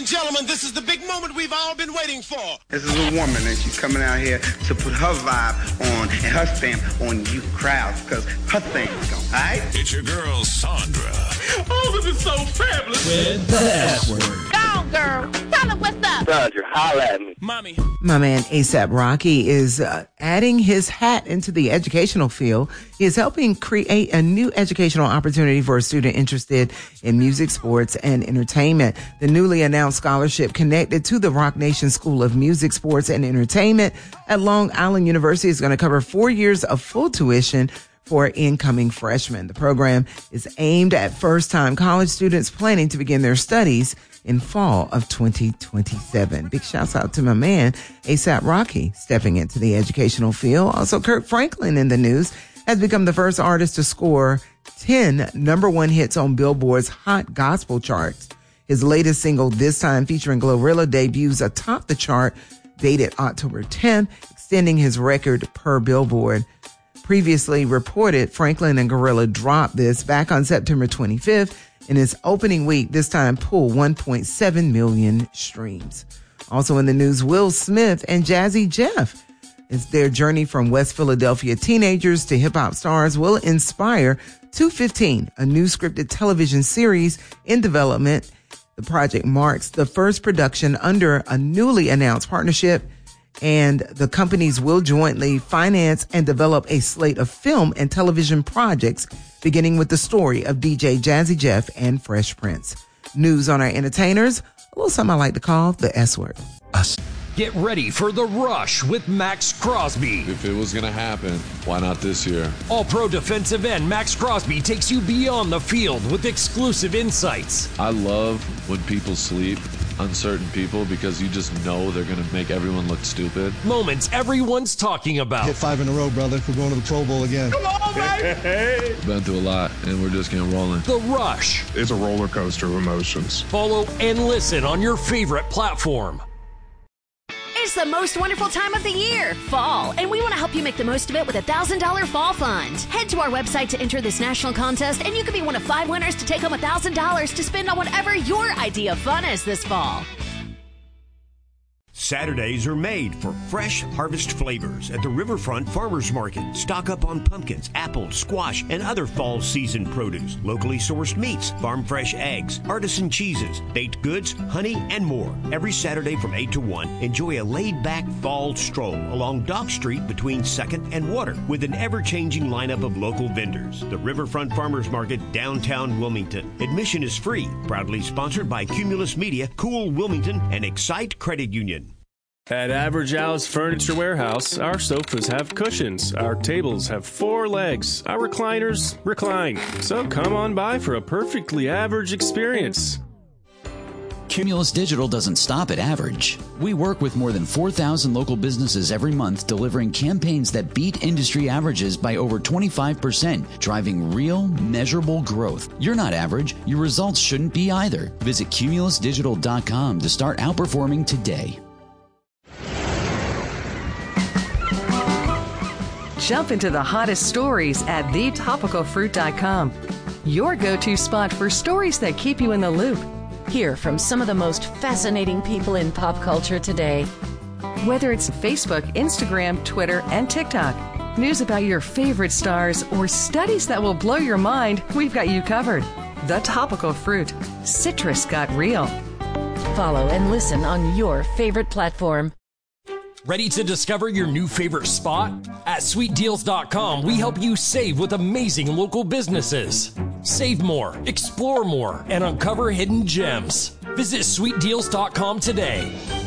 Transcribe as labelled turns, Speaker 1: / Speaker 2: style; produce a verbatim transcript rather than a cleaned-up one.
Speaker 1: gentlemen, this is the big moment we've all been waiting for.
Speaker 2: This is a woman, and she's coming out here to put her vibe on and her stamp on you crowds, because her thing's gone, all right?
Speaker 3: It's your girl, Sandra.
Speaker 4: Oh, this is so fabulous.
Speaker 5: With the S word.
Speaker 6: Go, girl. Tell them what's up.
Speaker 2: Sandra, holla at me.
Speaker 5: Mommy.
Speaker 7: My man A$AP Rocky is uh, adding his hat into the educational field. He is helping create a new educational opportunity for a student interested in music, sports, and entertainment. The newly announced scholarship connected to the Roc Nation School of Music, Sports, and Entertainment at Long Island University is going to cover four years of full tuition for incoming freshmen. The program is aimed at first-time college students planning to begin their studies in fall of twenty twenty-seven. Big shouts out to my man, A$AP Rocky, stepping into the educational field. Also, Kirk Franklin in the news has become the first artist to score ten number one hits on Billboard's Hot Gospel charts. His latest single, This Time, featuring Glorilla, debuts atop the chart, dated October tenth, extending his record per Billboard. Previously reported, Franklin and Gorilla dropped this back on September twenty-fifth. In its opening week, this time pulled one point seven million streams. Also in the news, Will Smith and Jazzy Jeff. It's their journey from West Philadelphia teenagers to hip-hop stars will inspire two fifteen, a new scripted television series in development. The project marks the first production under a newly announced partnership, and the companies will jointly finance and develop a slate of film and television projects, beginning with the story of D J Jazzy Jeff and Fresh Prince. News on our entertainers, a little something I like to call the S word. Us.
Speaker 8: Get ready for The Rush with Max Crosby.
Speaker 9: If it was going to happen, why not this year?
Speaker 8: All-pro defensive end Max Crosby takes you beyond the field with exclusive insights.
Speaker 9: I love when people sleep, uncertain people, because you just know they're going to make everyone look stupid.
Speaker 8: Moments everyone's talking about.
Speaker 10: Hit five in a row, brother. We're going to the Pro Bowl again.
Speaker 4: Come on, baby.
Speaker 9: Been through a lot, and we're just getting rolling.
Speaker 8: The Rush.
Speaker 11: It's a roller coaster of emotions.
Speaker 8: Follow and listen on your favorite platform.
Speaker 6: It's the most wonderful time of the year, fall, and we want to help you make the most of it with a one thousand dollars fall fund. Head to our website to enter this national contest, and you could be one of five winners to take home one thousand dollars to spend on whatever your idea of fun is this fall.
Speaker 12: Saturdays are made for fresh harvest flavors at the Riverfront Farmers Market. Stock up on pumpkins, apples, squash, and other fall season produce. Locally sourced meats, farm fresh eggs, artisan cheeses, baked goods, honey, and more. Every Saturday from eight to one, enjoy a laid-back fall stroll along Dock Street between second and Water with an ever-changing lineup of local vendors. The Riverfront Farmers Market, downtown Wilmington. Admission is free. Proudly sponsored by Cumulus Media, Cool Wilmington, and Excite Credit Union.
Speaker 13: At Average Al's Furniture Warehouse, our sofas have cushions, our tables have four legs, our recliners recline. So come on by for a perfectly average experience.
Speaker 14: Cumulus Digital doesn't stop at average. We work with more than four thousand local businesses every month, delivering campaigns that beat industry averages by over twenty-five percent, driving real, measurable growth. You're not average. Your results shouldn't be either. Visit cumulus digital dot com to start outperforming today.
Speaker 15: Jump into the hottest stories at the topical fruit dot com. Your go-to spot for stories that keep you in the loop.
Speaker 16: Hear from some of the most fascinating people in pop culture today.
Speaker 15: Whether it's Facebook, Instagram, Twitter, and TikTok, news about your favorite stars, or studies that will blow your mind, we've got you covered. The Topical Fruit. Citrus got real.
Speaker 16: Follow and listen on your favorite platform.
Speaker 8: Ready to discover your new favorite spot? At sweet deals dot com, we help you save with amazing local businesses. Save more, explore more, and uncover hidden gems. Visit sweet deals dot com today.